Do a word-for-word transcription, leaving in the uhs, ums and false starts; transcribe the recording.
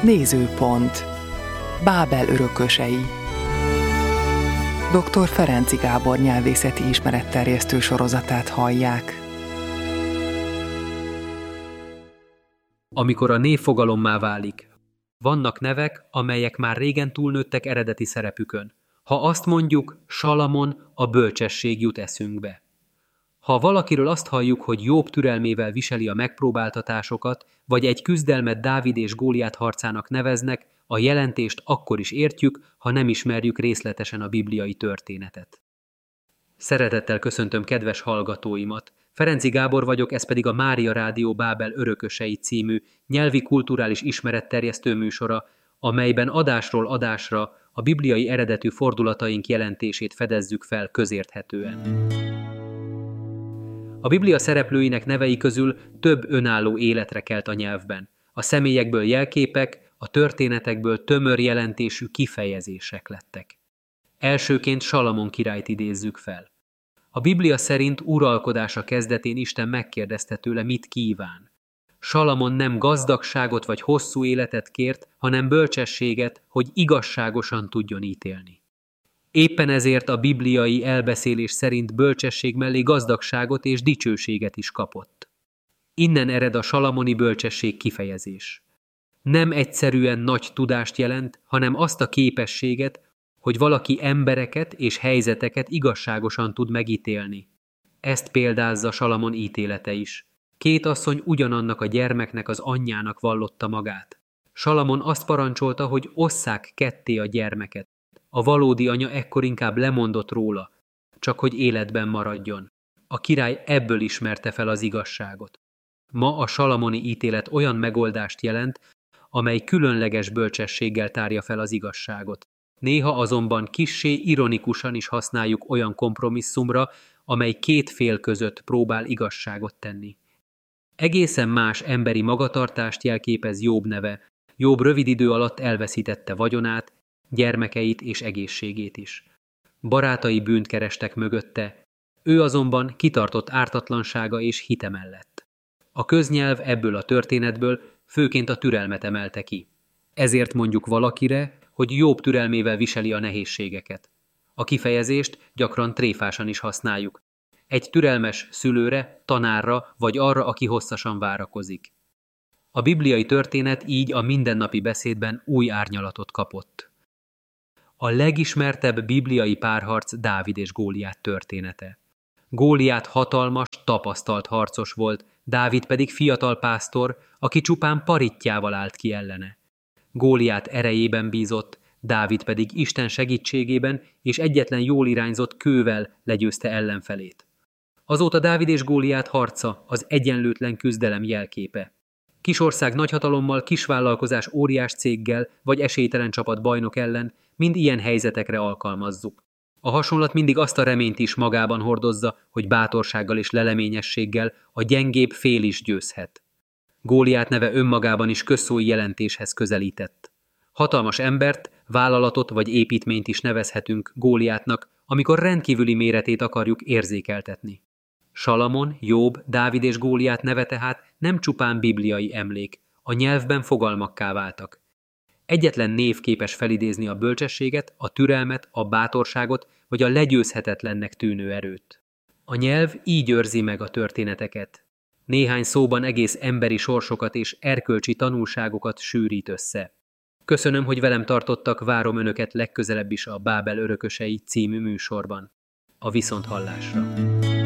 Nézőpont. Bábel örökösei. doktor Ferenczy Gábor nyelvészeti ismeretterjesztő sorozatát hallják. Amikor a név fogalommá válik. Vannak nevek, amelyek már régen túlnőttek eredeti szerepükön. Ha azt mondjuk, Salamon, a bölcsesség jut eszünkbe. Ha valakiről azt halljuk, hogy Jobb türelmével viseli a megpróbáltatásokat, vagy egy küzdelmet Dávid és Góliát harcának neveznek, a jelentést akkor is értjük, ha nem ismerjük részletesen a bibliai történetet. Szeretettel köszöntöm kedves hallgatóimat. Ferenczy Gábor vagyok, ez pedig a Mária Rádió Bábel örökösei című nyelvi kulturális ismeretterjesztő műsora, amelyben adásról adásra a bibliai eredetű fordulataink jelentését fedezzük fel közérthetően. A Biblia szereplőinek nevei közül több önálló életre kelt a nyelvben. A személyekből jelképek, a történetekből tömör jelentésű kifejezések lettek. Elsőként Salamon királyt idézzük fel. A Biblia szerint uralkodása kezdetén Isten megkérdezte tőle, mit kíván. Salamon nem gazdagságot vagy hosszú életet kért, hanem bölcsességet, hogy igazságosan tudjon ítélni. Éppen ezért a bibliai elbeszélés szerint bölcsesség mellé gazdagságot és dicsőséget is kapott. Innen ered a salamoni bölcsesség kifejezés. Nem egyszerűen nagy tudást jelent, hanem azt a képességet, hogy valaki embereket és helyzeteket igazságosan tud megítélni. Ezt példázza Salamon ítélete is. Két asszony ugyanannak a gyermeknek az anyjának vallotta magát. Salamon azt parancsolta, hogy osszák ketté a gyermeket. A valódi anya ekkor inkább lemondott róla, csak hogy életben maradjon. A király ebből ismerte fel az igazságot. Ma a salamoni ítélet olyan megoldást jelent, amely különleges bölcsességgel tárja fel az igazságot. Néha azonban kissé ironikusan is használjuk olyan kompromisszumra, amely két fél között próbál igazságot tenni. Egészen más emberi magatartást jelképez Jobb neve. Jobb rövid idő alatt elveszítette vagyonát, gyermekeit és egészségét is. Barátai bűnt kerestek mögötte, ő azonban kitartott ártatlansága és hite mellett. A köznyelv ebből a történetből főként a türelmet emelte ki. Ezért mondjuk valakire, hogy Jobb türelmével viseli a nehézségeket. A kifejezést gyakran tréfásan is használjuk. Egy türelmes szülőre, tanárra vagy arra, aki hosszasan várakozik. A bibliai történet így a mindennapi beszédben új árnyalatot kapott. A legismertebb bibliai párharc Dávid és Góliát története. Góliát hatalmas, tapasztalt harcos volt, Dávid pedig fiatal pásztor, aki csupán parittyával állt ki ellene. Góliát erejében bízott, Dávid pedig Isten segítségében és egyetlen jól irányzott kővel legyőzte ellenfelét. Azóta Dávid és Góliát harca az egyenlőtlen küzdelem jelképe. Kisország nagyhatalommal, kisvállalkozás óriás céggel vagy esélytelen csapat bajnok ellen mind ilyen helyzetekre alkalmazzuk. A hasonlat mindig azt a reményt is magában hordozza, hogy bátorsággal és leleményességgel a gyengébb fél is győzhet. Góliát neve önmagában is közszói jelentéshez közelített. Hatalmas embert, vállalatot vagy építményt is nevezhetünk Góliátnak, amikor rendkívüli méretét akarjuk érzékeltetni. Salamon, Jobb, Dávid és Góliát neve tehát nem csupán bibliai emlék, a nyelvben fogalmakká váltak. Egyetlen név képes felidézni a bölcsességet, a türelmet, a bátorságot vagy a legyőzhetetlennek tűnő erőt. A nyelv így őrzi meg a történeteket. Néhány szóban egész emberi sorsokat és erkölcsi tanulságokat sűrít össze. Köszönöm, hogy velem tartottak, várom önöket legközelebb is a Bábel örökösei című műsorban. A viszonthallásra!